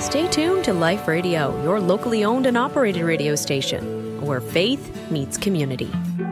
Stay tuned to Life Radio, your locally owned and operated radio station, where faith meets community.